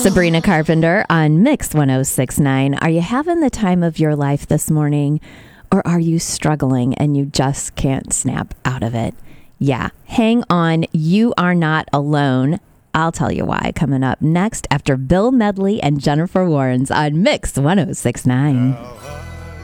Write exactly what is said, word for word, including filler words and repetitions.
Sabrina Carpenter on Mix ten sixty-nine. Are you having the time of your life this morning, or are you struggling and you just can't snap out of it? Yeah, hang on. You are not alone. I'll tell you why coming up next after Bill Medley and Jennifer Warnes on Mix ten sixty-nine.